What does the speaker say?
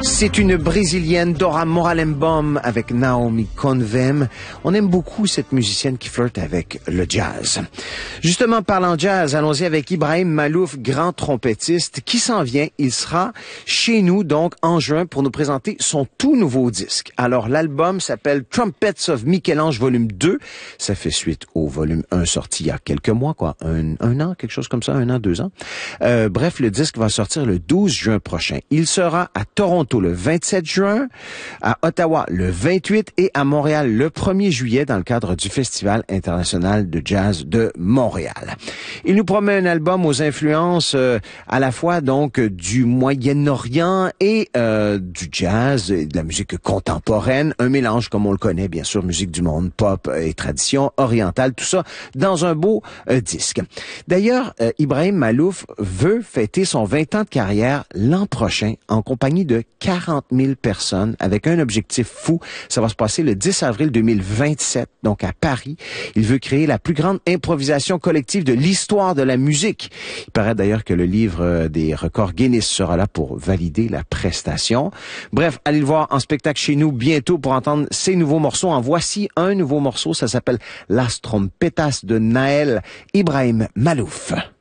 C'est une Brésilienne, Dora Moralembom, avec Naomi Convem. On aime beaucoup cette musicienne qui flirte avec le jazz. Justement, parlant jazz, allons-y avec Ibrahim Malouf, grand trompettiste, qui s'en vient. Il sera chez nous, donc, en juin, pour nous présenter son tout nouveau disque. Alors, l'album s'appelle Trumpets of Michel-Ange, volume 2. Ça fait suite au volume 1 sorti il y a quelques mois, quoi. Un an, quelque chose comme ça, 1 an, 2 ans. Bref, le disque va sortir le 12 juin prochain. Il sera à Toronto le 27 juin, à Ottawa le 28 et à Montréal le 1er juillet dans le cadre du Festival international de jazz de Montréal. Il nous promet un album aux influences à la fois donc du Moyen-Orient et du jazz et de la musique contemporaine, un mélange comme on le connaît bien sûr, musique du monde, pop et tradition orientale, tout ça dans un beau disque. D'ailleurs, Ibrahim Malouf veut fêter son 20 ans de carrière l'an prochain en compagnie de 40 000 personnes avec un objectif fou. Ça va se passer le 10 avril 2027, donc à Paris. Il veut créer la plus grande improvisation collective de l'histoire de la musique. Il paraît d'ailleurs que le livre des records Guinness sera là pour valider la prestation. Bref, allez le voir en spectacle chez nous bientôt pour entendre ses nouveaux morceaux. En voici un nouveau morceau, ça s'appelle Las Trompetas de Naël, Ibrahim Malouf.